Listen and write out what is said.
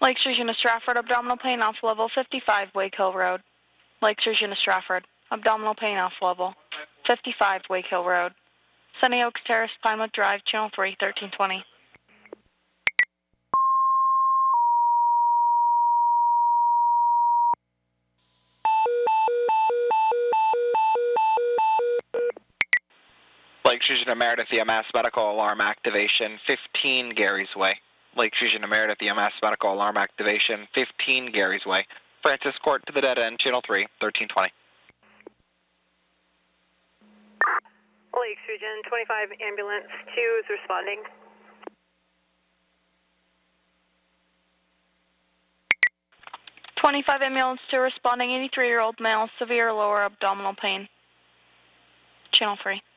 Lakes Region of Stratford, abdominal pain off level 55 Wake Hill Road. Lakes Region of Stratford, abdominal pain off level 55 Wake Hill Road. Sunny Oaks Terrace, Pinewood Drive, Channel 3, 1320. Lakes Region of Meredith, EMS medical alarm activation 15 Gary's Way. Lakes Region of Meredith, EMS medical alarm activation 15 Gary's Way. Francis Court to the dead end, Channel 3, 1320. Lakes Region 25 ambulance 2 is responding. '25 ambulance 2 responding, 83-year-old male, severe lower abdominal pain. Channel 3.